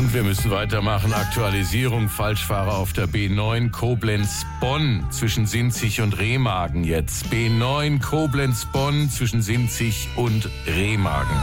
Und wir müssen weitermachen. Aktualisierung, Falschfahrer auf der B9 Koblenz-Bonn zwischen Sinzig und Remagen jetzt. B9 Koblenz-Bonn zwischen Sinzig und Remagen.